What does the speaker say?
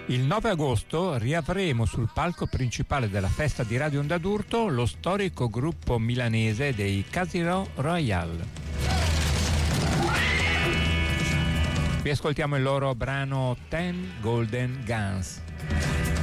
Il 9 agosto riavremo sul palco principale della festa di Radio Onda d'Urto lo storico gruppo milanese dei Casino Royale. Vi ascoltiamo il loro brano 10 Golden Guns.